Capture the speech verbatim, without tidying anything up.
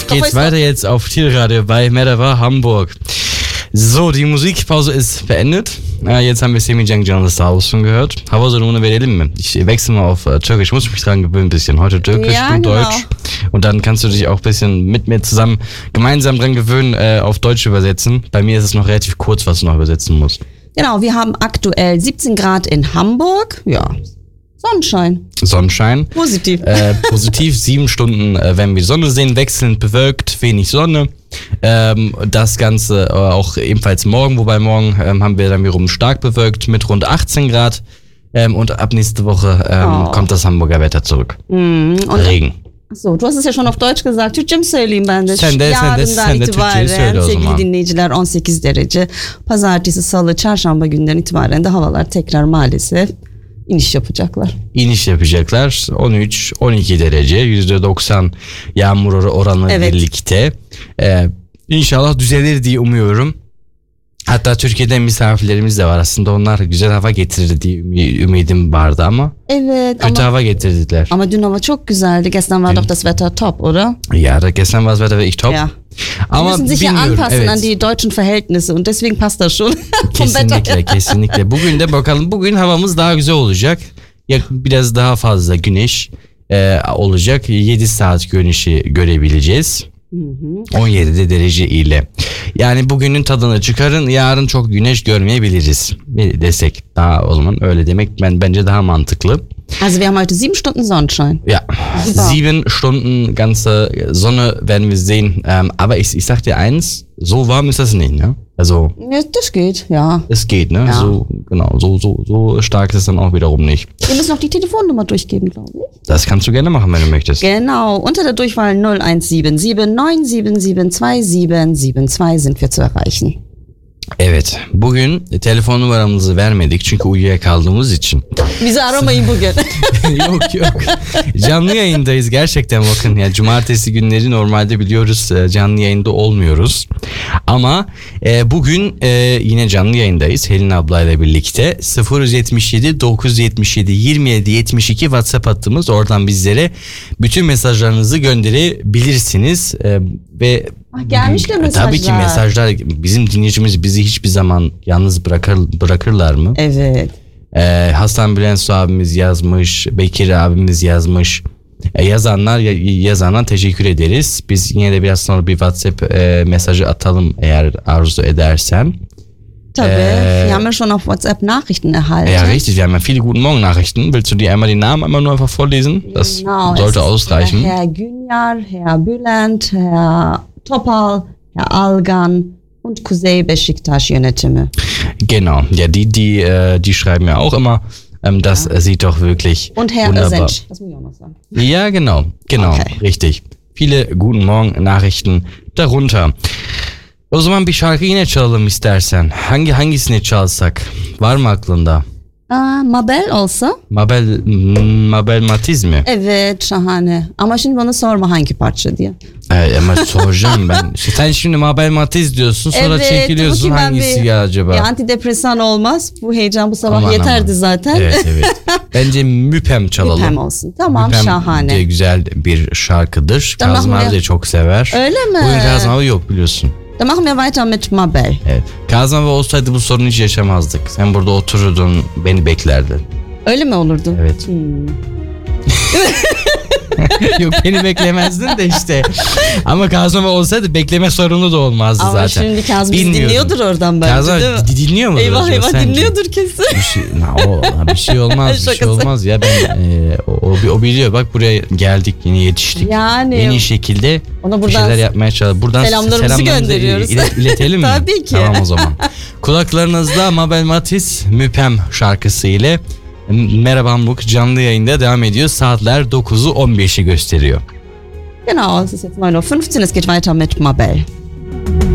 geht's weiter jetzt auf Tierradio bei Merhaba Hamburg. So, die Musikpause ist beendet. Äh, jetzt haben wir Semih Canlı Sağ olsun gehört. Hava durumunu verelim mi? Ich wechsle mal auf äh, Türkisch. Ich muss mich dran gewöhnen ein bisschen. Heute Türkisch Ja, und genau. Deutsch. Und dann kannst du dich auch ein bisschen mit mir zusammen gemeinsam dran gewöhnen, äh, auf Deutsch übersetzen. Bei mir ist es noch relativ kurz, was du noch übersetzen musst. Genau, wir haben aktuell siebzehn Grad in Hamburg. Ja, Sonnenschein. Sonnenschein. Positiv. Äh, positiv, sieben Stunden äh, werden wir Sonne sehen, wechselnd bewölkt, wenig Sonne. Ähm, das Ganze äh, auch ebenfalls morgen, wobei morgen ähm, haben wir dann wiederum stark bewölkt mit rund achtzehn Grad. Ähm, und ab nächste Woche ähm, Oh. kommt das Hamburger Wetter zurück. Hmm, und Regen. Achso, du hast es ja schon auf Deutsch gesagt. Türkçe mi söyleyeyim ben de? Sen de- sen de- sen de Türkçeyi söyle o sevgili zaman. dinleyiciler on sekiz derece. Pazartesi, salı, çarşamba günden itibaren de havalar tekrar maalesef iniş yapacaklar. İniş yapacaklar. on üç on iki derece. yüzde doksan yağmur or- oranı Evet. birlikte. Ee, İnşallah düzelir diye umuyorum. Hatta Türkiye'den misafirlerimiz de var. Aslında onlar güzel hava getirir diye ümi- ümidim vardı ama Evet kötü ama, hava getirdiler. ama dün hava çok güzeldi. Gestern war doch das Wetter top, oder? Ja, da gestern war das Wetter wirklich top. Ja. Die Ama müssen sich ja bilmiyorum. anpassen Evet. an die deutschen Verhältnisse und deswegen passt das schon. Vom Wetter Kesinlikle, her. kesinlikle. Bugün de bakalım. Bugün havamız daha güzel olacak. Ya biraz daha fazla güneş e, olacak. yedi saat güneşi görebileceğiz. on yedi derece ile. Yani bugünün tadını çıkarın. Yarın çok güneş görmeyebiliriz. Bir desek daha o zaman öyle demek ben bence daha mantıklı. Also wir haben heute sieben Stunden Sonnenschein. Ja, Super. sieben Stunden ganze Sonne werden wir sehen. Ähm, aber ich, ich sag dir eins, so warm ist das nicht, ne? Also Ja, das geht, ja. es geht, ne? Ja. So genau, so so so stark ist es dann auch wiederum nicht. Wir müssen noch die Telefonnummer durchgeben, glaube ich. Das kannst du gerne machen, wenn du möchtest. Genau, unter der Durchwahl null eins sieben sieben neun sieben sieben zwei sieben sieben zwei sind wir zu erreichen. Evet, bugün telefon numaramızı vermedik çünkü uyuyakaldığımız için. Bizi aramayın bugün. Yok yok. Canlı yayındayız gerçekten bakın ya cumartesi günleri normalde biliyoruz e, canlı yayında olmuyoruz. Ama e, bugün e, yine canlı yayındayız Helin ablayla birlikte. sıfır yetmiş yedi dokuz yetmiş yedi yirmi yedi yetmiş iki WhatsApp hattımız. Oradan bizlere bütün mesajlarınızı gönderebilirsiniz. E, ve Ah, gelmiş de mesajlar. Tabii ki mesajlar bizim dinleyicimiz bizi hiçbir zaman yalnız bırakır, bırakırlar mı? Evet. Ee, Hasan Bülent abimiz yazmış, Bekir abimiz yazmış. Ee, yazanlar yazana teşekkür ederiz. Biz yine de biraz sonra bir WhatsApp e, mesajı atalım eğer arzu edersen. Tabii. Äh, wir haben ja schon auf WhatsApp Nachrichten erhalten. Ja, richtig. Wir haben ja viele Guten Morgen Nachrichten. Willst du dir einmal den Namen einmal nur einfach vorlesen? Das Genau, sollte es ist ausreichen. Herr Günjar, Herr Bülent, Herr Topal, Herr Algan und Kuzey Beşiktaş yönetimi. Genau. Ja, die, die, äh, die schreiben ja auch immer. Ähm, das Ja. äh, sieht doch wirklich Und Herr wunderbar. Özenç. Das muss ich auch noch sagen. Ja, genau, genau, Okay. richtig. Viele Guten Morgen Nachrichten darunter. O zaman bir şarkı yine çalalım istersen. Hangi hangisini çalsak? Var mı aklında? Aa, Mabel olsa? Mabel Mabel Matiz mi? Evet, şahane. Ama şimdi bana sorma hangi parça diye. Ee, ama soracağım ben. Sen şimdi Mabel Matiz diyorsun sonra Evet, çekiliyorsun bakayım ben hangisi bir- ya acaba? Ya antidepresan olmaz. Bu heyecan bu sabah Aman yeterdi aman. zaten. Evet evet. Bence Müpem çalalım. Müpem olsun. Tamam, Müpem şahane. de güzel bir şarkıdır. Tamam, Kazım abi ya. de çok sever. Öyle mi? Bugün Kazım abi yok biliyorsun. Dann machen wir weiter mit Mabel. Evet. Kazım abi olsaydı bu sorunu hiç yaşamazdık. Sen burada otururdun, beni beklerdin. Öyle mi olurdu? Evet. Hmm. Yok beni beklemezdin de işte. Ama Kazım abi olsaydı bekleme sorunu da olmazdı Ama zaten. şimdi Kazım bizi Bilmiyorum. dinliyordur oradan bence, Kazım abi değil mi? di- dinliyor mudur Eyvah acaba eyvah sence? dinliyordur kesin. Bir şey, na, o, na, bir şey olmaz, bir şey Şakası. olmaz ya ben e, o, o, o biliyor bak buraya geldik yine yetiştik. Yani En iyi şekilde ona bir buradan şeyler yapmaya çalışıyoruz. Buradan selamlarımızı gönderiyoruz. ile- iletelim mi? Tabii ki. Tamam o zaman. Kulaklarınızda Mabel Matiz Müpem şarkısı ile Merhaba Hamburg canlı yayında devam ediyor. Saatler dokuzu on beşi gösteriyor. Genau, es ist jetzt neun Uhr fünfzehn, es geht weiter mit Mabel.